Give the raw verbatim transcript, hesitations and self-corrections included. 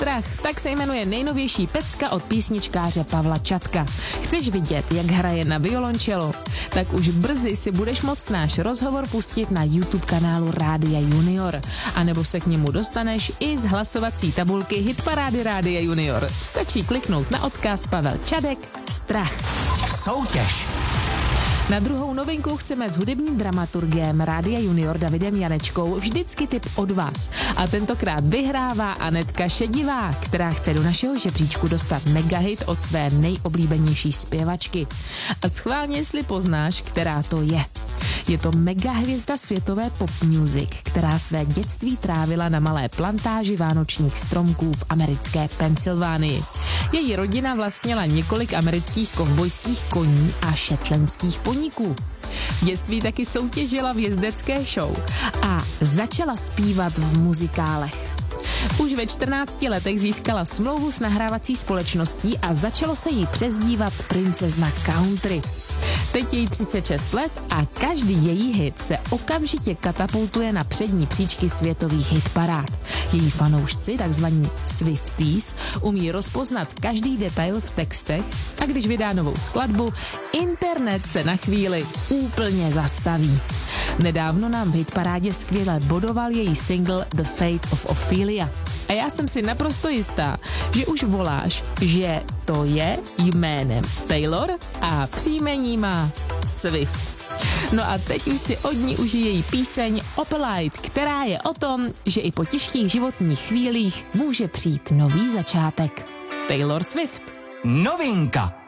Strach, tak se jmenuje nejnovější pecka od písničkáře Pavla Čatka. Chceš vidět, jak hraje na violončelo? Tak už brzy si budeš moct náš rozhovor pustit na YouTube kanálu Rádia Junior. A nebo se k němu dostaneš i z hlasovací tabulky Hitparády Rádia Junior. Stačí kliknout na odkaz Pavel Čadek Strach. Soutěž. Na druhou novinku chceme s hudebním dramaturgem Rádia Junior Davidem Janečkou vždycky tip od vás. A tentokrát vyhrává Anetka Šedivá, která chce do našeho žebříčku dostat megahit od své nejoblíbenější zpěvačky. A schválně, jestli poznáš, která to je. Je to megahvězda světové pop music, která své dětství trávila na malé plantáži vánočních stromků v americké Pensylvánii. Její rodina vlastnila několik amerických kovbojských koní a shetlandských poníků. V dětství taky soutěžila v jezdecké show a začala zpívat v muzikálech. Už ve čtrnácti letech získala smlouvu s nahrávací společností a začalo se jí přezdívat princezna country. Teď je jí třicet šest let a každý její hit se okamžitě katapultuje na přední příčky světových hitparád. Její fanoušci, takzvaní Swifties, umí rozpoznat každý detail v textech a když vydá novou skladbu, internet se na chvíli úplně zastaví. Nedávno nám v hitparádě skvěle bodoval její single The Fate of Ophelia. A já jsem si naprosto jistá, že už voláš, že to je jménem Taylor a příjmení má Swift. No a teď už si od ní užije její píseň Opelite, která je o tom, že i po těžkých životních chvílích může přijít nový začátek. Taylor Swift. Novinka.